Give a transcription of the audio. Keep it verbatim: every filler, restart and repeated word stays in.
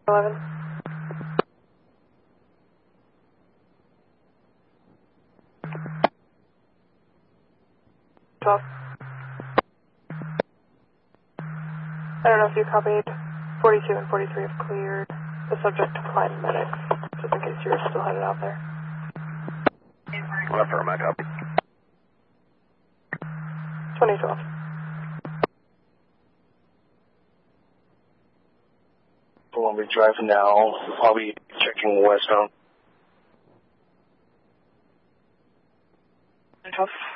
eleven. twelve. I don't know if you copied. forty-two and forty-three have cleared. The subject to find medics, just in case you're still headed out there. What for my copy? twenty twelve. We'll be driving now. I'll be checking westbound. twelve.